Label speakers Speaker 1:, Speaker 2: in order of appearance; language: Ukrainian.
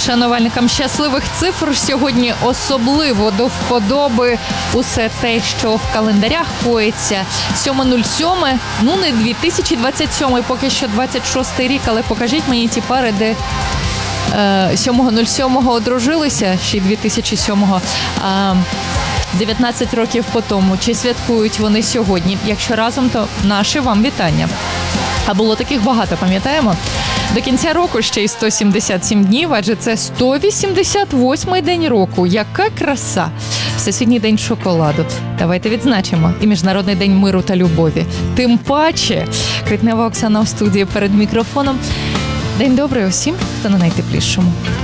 Speaker 1: Шанувальникам щасливих цифр сьогодні особливо до вподоби усе те, що в календарях коїться. 7.07, ну не 2027, поки що 26-й рік, але покажіть мені ті пари, де 7.07 одружилися, ще й 2007-го, 19 років по тому. Чи святкують вони сьогодні? Якщо разом, то наше вам вітання. А було таких багато, пам'ятаємо? До кінця року ще й 177 днів, адже це 188-й день року. Яка краса! Всесвітній день шоколаду. Давайте відзначимо. І Міжнародний день миру та любові. Тим паче, Критнева Оксана в студії перед мікрофоном. День добрий усім, хто на найтеплішому.